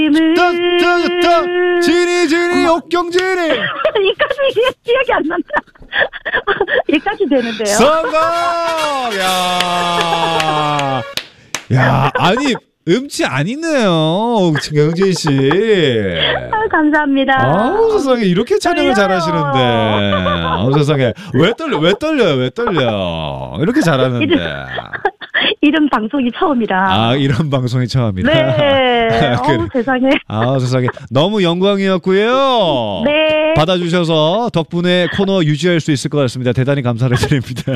지니 옥경지니 이까지 기억이 안 난다. 여기까지 되는데요. 성공! 야, 아니 음치 아니네요, 경진 씨. 감사합니다. 아우 세상에 이렇게 촬영을 잘하시는데. 아우 세상에 왜 떨려? 이렇게 잘하는데. 이런 방송이 처음이라. 아, 이런 방송이 처음이다. 네. 세상에. 아, 세상에. 너무 영광이었고요. 네. 받아주셔서 덕분에 코너 유지할 수 있을 것 같습니다. 대단히 감사를 드립니다.